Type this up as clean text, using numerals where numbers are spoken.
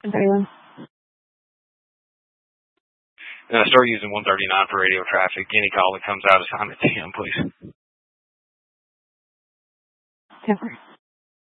Anyone? Start using 139 for radio traffic. Any call that comes out, assign it to him, please. 10-3.